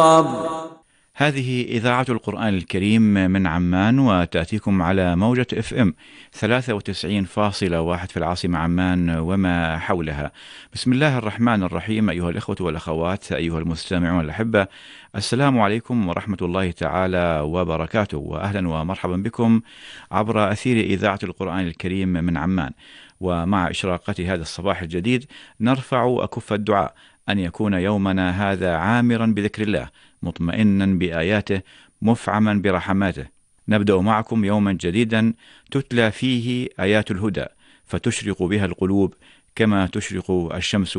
هذه إذاعة القرآن الكريم من عمان، وتأتيكم على موجة FM 93.1 في العاصمة عمان وما حولها. بسم الله الرحمن الرحيم. أيها الإخوة والأخوات، أيها المستمعون الأحبة، السلام عليكم ورحمة الله تعالى وبركاته، وأهلا ومرحبا بكم عبر أثير إذاعة القرآن الكريم من عمان. ومع إشراقة هذا الصباح الجديد نرفع أكف الدعاء أن يكون يومنا هذا عامرا بذكر الله، مطمئنا بآياته، مفعما برحماته. نبدأ معكم يوما جديدا تتلى فيه آيات الهدى، فتشرق بها القلوب كما تشرق الشمس